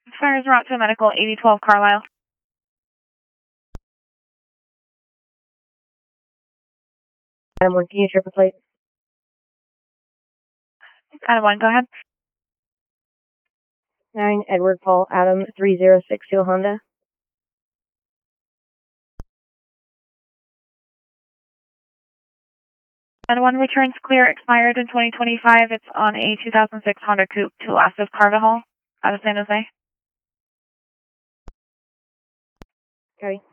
Fires route to medical 8012 Carlisle. Adam 1, can you triple plate? Adam 1, go ahead. 9, Edward Paul, Adam 3062 Honda. And 1 returns clear, expired in 2025. It's on a 2006 Honda Coupe to Las Vegas Carvajal out of San Jose. Copy.